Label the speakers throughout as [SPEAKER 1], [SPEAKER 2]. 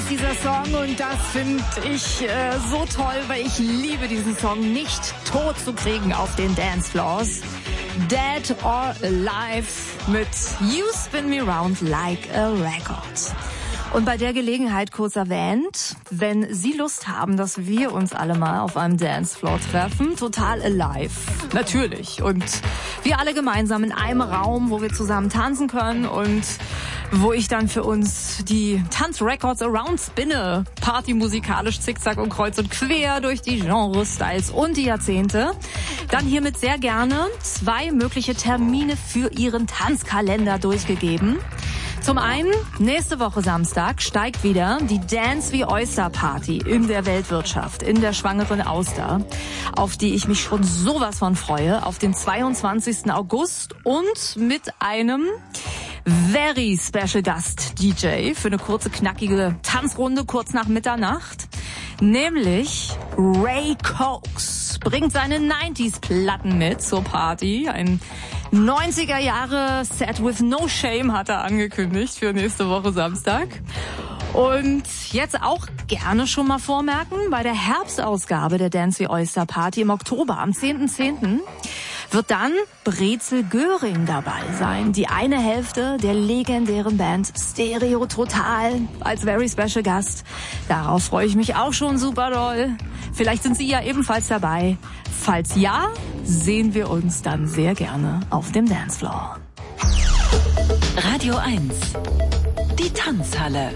[SPEAKER 1] ist dieser Song und das finde ich so toll, weil ich liebe diesen Song nicht tot zu kriegen auf den Dancefloors. Dead or Alive mit You Spin Me Round Like a Record. Und bei der Gelegenheit kurz erwähnt, wenn Sie Lust haben, dass wir uns alle mal auf einem Dancefloor treffen, total alive, natürlich. Und wir alle gemeinsam in einem Raum, wo wir zusammen tanzen können und wo ich dann für uns die Tanzrecords around spinne, partymusikalisch zickzack und kreuz und quer durch die Genres, Styles und die Jahrzehnte. Dann hiermit sehr gerne 2 mögliche Termine für Ihren Tanzkalender durchgegeben. Zum einen, nächste Woche Samstag steigt wieder die Dance wie Oyster Party in der Weltwirtschaft, in der Schwangeren Auster, auf die ich mich schon sowas von freue, auf den 22. August und mit einem very special Gast DJ für eine kurze, knackige Tanzrunde kurz nach Mitternacht, nämlich Ray Cox bringt seine 90s-Platten mit zur Party, ein 90er Jahre Set with No Shame hat er angekündigt für nächste Woche Samstag. Und jetzt auch gerne schon mal vormerken, bei der Herbstausgabe der Dance wie Oyster Party im Oktober, am 10.10., wird dann Brezel Göring dabei sein. Die eine Hälfte der legendären Band Stereo Total als very special Gast. Darauf freue ich mich auch schon super doll. Vielleicht sind Sie ja ebenfalls dabei. Falls ja, sehen wir uns dann sehr gerne auf dem Dancefloor.
[SPEAKER 2] Radio 1, die Tanzhalle.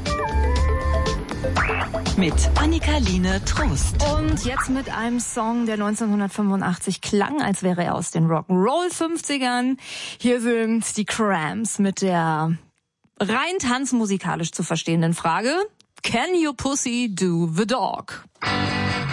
[SPEAKER 2] Mit Annika-Line Trost.
[SPEAKER 1] Und jetzt mit einem Song, der 1985 klang, als wäre er aus den Rock'n'Roll 50ern. Hier sind die Cramps mit der rein tanzmusikalisch zu verstehenden Frage: Can your pussy do the dog?